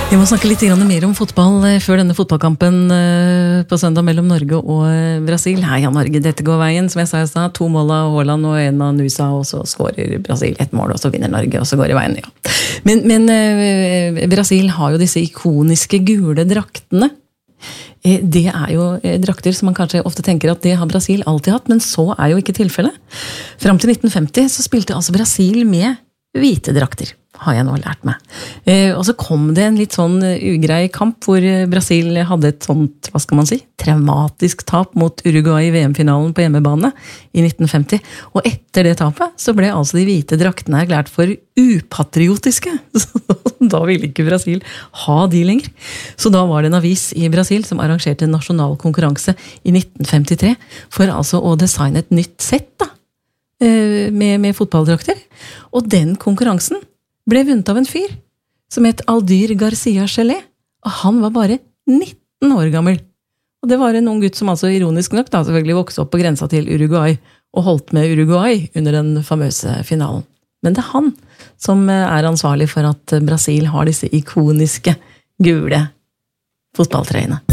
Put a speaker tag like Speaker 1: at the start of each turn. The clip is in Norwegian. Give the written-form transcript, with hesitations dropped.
Speaker 1: Vi må snakke litt mer om fotball før denne fotballkampen på søndag mellom Norge og Brasil. Heia Norge, dette går veien, som jeg sa i stad. 2 mål av Haaland og 1 av Nusa, og så skårer Brasil 1 mål, og så vinner Norge, og så går det veien, ja. Men Brasil har jo disse ikoniske gule draktene. Det jo drakter som man kanskje ofte tenker at det har Brasil alltid hatt, men så jo ikke tilfellet. Fram til 1950 så spilte altså Brasil med hvite drakter, har jeg nå lært meg. Og så kom det en litt sånn ugrei kamp hvor Brasil hadde et sånt, hva skal man si, traumatisk tap mot Uruguay i VM-finalen på hjemmebane i 1950. Og etter det tapet så ble altså de hvite draktene erklært for upatriotiske. Så da ville ikke Brasil ha de lenger. Så da var det en avis i Brasil som arrangerte en nasjonal konkurranse i 1953 for altså å designe et nytt sett da, med fotballdrakter. Og den konkurransen ble vunnet av en fyr som het Aldir Garcia Gelé, og han var bare 19 år gammel. Og det var en ung gutt som altså ironisk nok da selvfølgelig vokste opp på grensa til Uruguay og holdt med Uruguay under den famøse finalen. Men det han som ansvarlig for at Brasil har disse ikoniske gule fotballtrøyene.